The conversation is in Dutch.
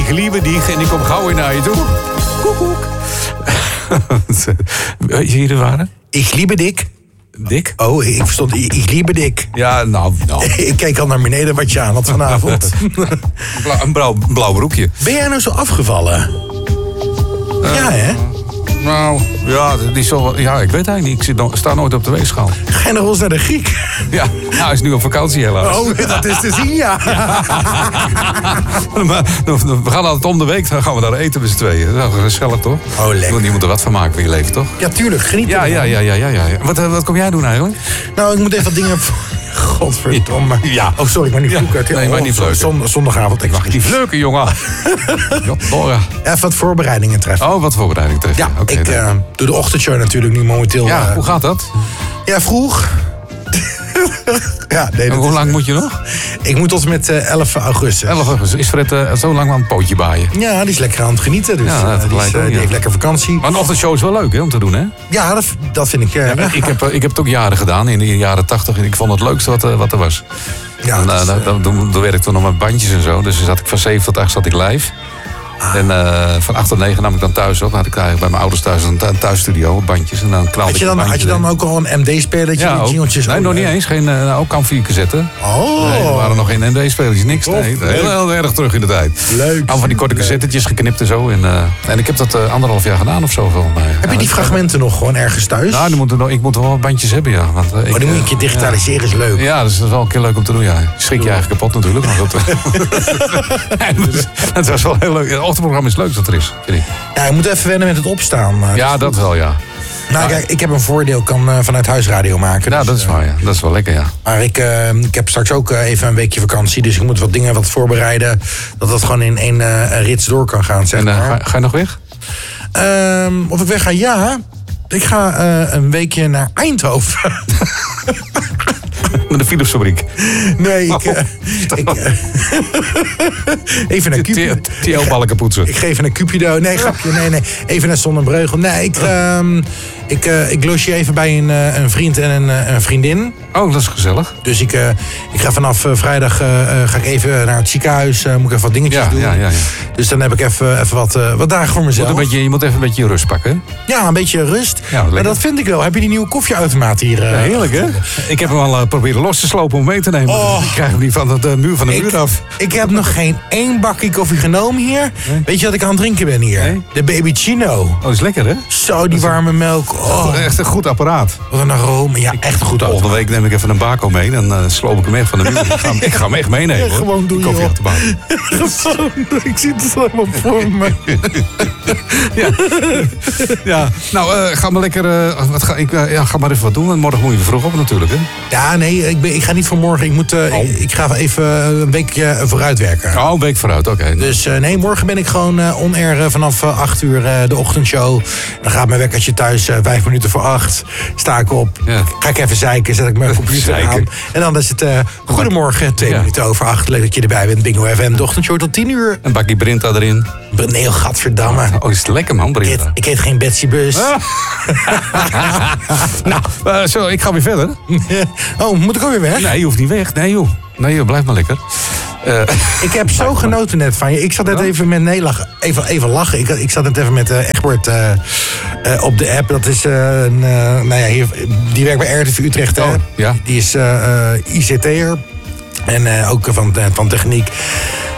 Ik liebe dich en ik kom gauw weer naar je toe. Koekoek. Weet je wie er waren? Ik liebe dik. Dick? Oh, ik verstond, ik liebe dik. Ja, nou. Ik keek al naar beneden wat je aan had vanavond. Een blauw broekje. Ben jij nou zo afgevallen? Ja, hè? Nou, ja, die zal, ja, ik weet eigenlijk niet. Ik sta nooit op de weegschaal. Ga je nog wel eens naar de Griek? Ja, nou, hij is nu op vakantie helaas. Oh, dat is te zien, ja. Maar we gaan altijd om de week, dan gaan we daar eten met z'n tweeën. Dat is gezellig, toch? Oh, lekker. Want je moet er wat van maken van je leven, toch? Ja, tuurlijk. Geniet ervan. Ja. Wat kom jij doen eigenlijk? Nou, ik moet even wat dingen... Godverdomme. Ja. Oh, sorry, ik mag niet vloeken. Nee, maar niet vleuken. Zondagavond. Ik mag Die vleuken, jongen. Even wat voorbereidingen treffen. Oh, wat voorbereiding treffen. Ja, okay, ik doe de ochtendshow natuurlijk nu momenteel. Ja, hoe gaat dat? Ja, vroeg. Ja, nee, hoe lang moet je nog? Ik moet tot en met 11 augustus. 11 augustus. Is Fred zo lang aan het pootje baaien? Ja, die is lekker aan het genieten. Dus ja, die heeft lekker vakantie. Maar een ochtendshow is wel leuk, hè, om te doen, hè? Ja, dat vind ik... Ik heb het ook jaren gedaan, in de jaren 80. En ik vond het leukste wat er was. Ja, dan werkte ik nog met bandjes en zo. Dus dan zat ik van 7 tot 8 zat ik live. En van 8 tot 9 nam ik dan thuis op. Dan had ik eigenlijk bij mijn ouders thuis een thuisstudio, bandjes. En dan knalde had je dan ook al een MD-spelertje? Ja, nee, nog niet eens. Ook amfie-cassette. Oh. Nee, er waren nog geen MD-spelertjes, niks. Nee, heel erg terug in de tijd. Leuk. Al van die korte cassettetjes geknipt en zo. En ik heb dat 1,5 jaar gedaan of zo. Heb je die fragmenten nog gewoon ergens thuis? Nou, ik moet wel wat bandjes hebben, ja. Want, die moet je een keer digitaliseren, is leuk. Ja, dus dat is wel een keer leuk om te doen, ja. Je schrik je eigenlijk kapot natuurlijk. Maar het was wel heel leuk. Het ochtendprogramma is leuk dat er is, vind ik. Ja, je moet even wennen met het opstaan. Ja, dat wel, ja. Nou, kijk, ik heb een voordeel, kan vanuit huis radio maken. Ja, dus, dat is waar, ja. Dat is wel lekker, ja. Maar ik heb straks ook even een weekje vakantie, dus ik moet wat dingen voorbereiden. Dat gewoon in één rits door kan gaan, zeg maar. Ga je nog weg? Of ik weg ga? Ja. Ik ga een weekje naar Eindhoven. Naar de Philipsfabriek. Nee, even naar Cupido. TL-balken poetsen. Ik geef een Cupido. Nee, grapje. Nee. Even naar Zonnebreugel. Nee, ik logeer even bij een vriend en een vriendin. Oh, dat is gezellig. Dus ik ga vanaf vrijdag ga ik even naar het ziekenhuis. Moet ik even wat dingetjes doen. Ja. Dus dan heb ik even wat dagen voor mezelf. Je moet even een beetje je rust pakken. Ja, een beetje rust. Ja, maar dat vind ik wel. Heb je die nieuwe koffieautomaat hier? Ja, heerlijk, hè? Ik heb hem al proberen los te slopen om mee te nemen. Oh. Ik krijg hem niet van de muur af. Ik heb nog geen 1 bakje koffie genomen hier. Nee? Weet je wat ik aan het drinken ben hier? Nee? De Baby Chino. Oh, dat is lekker, hè? Zo, die warme melk. Oh. Echt een goed apparaat. Wat een aroma. Ja, echt een goed apparaat. Volgende week neem ik even een bako mee. Dan sloop ik hem echt van de muur. Ik ga hem echt meenemen, hoor. Gewoon doen, koffieautomaat. Ik zie het helemaal voor me. Ja. Nou, ga maar lekker... ga maar even wat doen. Morgen moet je vroeg op natuurlijk, hè? Ja, nee, ik ga niet voor morgen. Ik ga even een weekje vooruit werken. Oh, een week vooruit, oké. Dus nee, morgen ben ik gewoon on-air vanaf 8 uur de ochtendshow. Dan gaat mijn wekkertje thuis 5 minuten voor 8. Sta ik op, ga ik even zeiken, zet ik mijn computer aan. En dan is het goedemorgen, 2 minuten over 8. Leuk dat je erbij bent. Bingo FM, de ochtendshow tot 10 uur. Een bakje Brinta erin. Nee, gadverdamme. Oh, is het lekker, man, Brinta. Ik eet geen Betsy Bus. Nou, ik ga weer verder. Oh, moet ik ook weer weg? Nee, je hoeft niet weg. Nee, joh, blijf maar lekker. Ik heb zo genoten net van je. Ik zat net even met Nederland even lachen. Ik zat net even met Egbert op de app. Dat is hier, die werkt bij RTV Utrecht. Ja. Die is ICT'er. En ook van techniek.